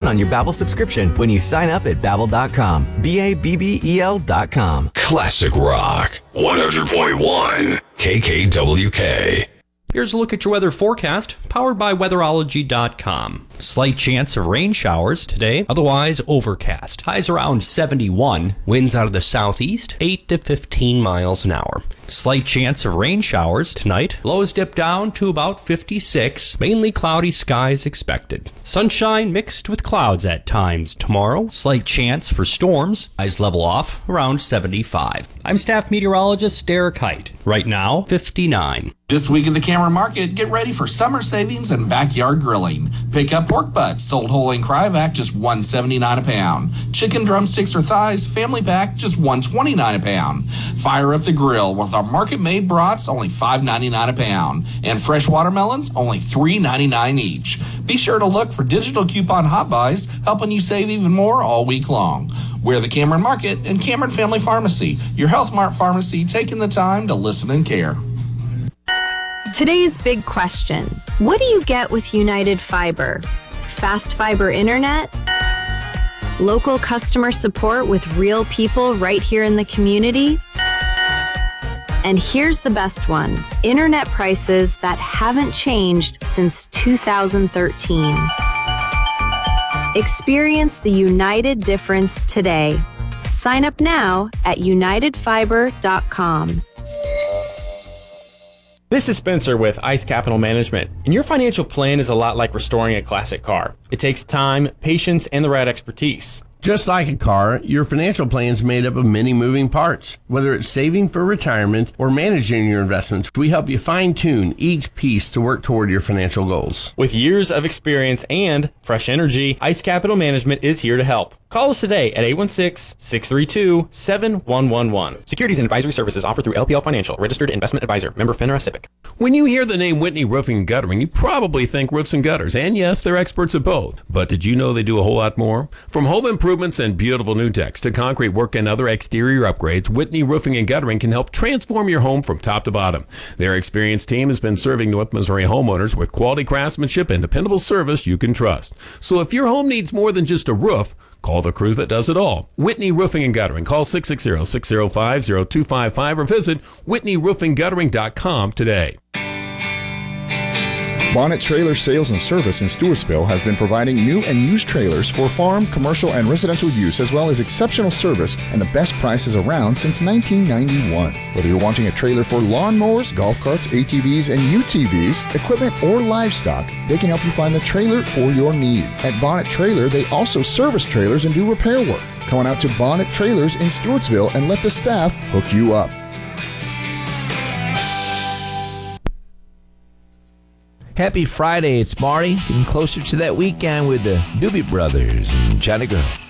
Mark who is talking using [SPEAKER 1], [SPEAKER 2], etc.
[SPEAKER 1] on your Babbel subscription when you sign up at Babbel.com. Babbel.com.
[SPEAKER 2] Classic Rock 100.1 KKWK.
[SPEAKER 3] Here's a look at your weather forecast, powered by weatherology.com. Slight chance of rain showers today, otherwise overcast. Highs around 71, winds out of the southeast, 8 to 15 miles an hour. Slight chance of rain showers tonight, lows dip down to about 56, mainly cloudy skies expected. Sunshine mixed with clouds at times tomorrow, slight chance for storms, highs level off around 75. I'm staff meteorologist Derek Height. Right now, 59.
[SPEAKER 4] This week at the Cameron Market, get ready for summer savings and backyard grilling. Pick up pork butts, sold whole in Cryovac, just $1.79 a pound. Chicken drumsticks or thighs, family pack, just $1.29 a pound. Fire up the grill with our market-made brats, only $5.99 a pound. And fresh watermelons, only $3.99 each. Be sure to look for digital coupon hot buys, helping you save even more all week long. We're the Cameron Market and Cameron Family Pharmacy, your Health Mart pharmacy taking the time to listen and care.
[SPEAKER 5] Today's big question: what do you get with United Fiber? Fast fiber internet? Local customer support with real people right here in the community? And here's the best one: internet prices that haven't changed since 2013. Experience the United difference today. Sign up now at unitedfiber.com.
[SPEAKER 6] This is Spencer with ICE Capital Management, and your financial plan is a lot like restoring a classic car. It takes time, patience, and the right expertise.
[SPEAKER 7] Just like a car, your financial plan is made up of many moving parts. Whether it's saving for retirement or managing your investments, we help you fine-tune each piece to work toward your financial goals.
[SPEAKER 6] With years of experience and fresh energy, ICE Capital Management is here to help. Call us today at 816-632-7111. Securities and advisory services offered through LPL Financial, registered investment advisor, member FINRA SIPC.
[SPEAKER 8] When you hear the name Whitney Roofing and Guttering, you probably think roofs and gutters. And yes, they're experts at both. But did you know they do a whole lot more? From home improvements and beautiful new decks to concrete work and other exterior upgrades, Whitney Roofing and Guttering can help transform your home from top to bottom. Their experienced team has been serving North Missouri homeowners with quality craftsmanship and dependable service you can trust. So if your home needs more than just a roof, call the crew that does it all. Whitney Roofing and Guttering. Call 660-605-0255 or visit WhitneyRoofingGuttering.com today.
[SPEAKER 9] Bonnet Trailer Sales and Service in Stewartsville has been providing new and used trailers for farm, commercial, and residential use, as well as exceptional service and the best prices around since 1991. Whether you're wanting a trailer for lawnmowers, golf carts, ATVs, and UTVs, equipment, or livestock, they can help you find the trailer for your need. At Bonnet Trailer, they also service trailers and do repair work. Come on out to Bonnet Trailers in Stewartsville and let the staff hook you up.
[SPEAKER 10] Happy Friday, it's Marty, getting closer to that weekend with the Doobie Brothers and Johnny Girl.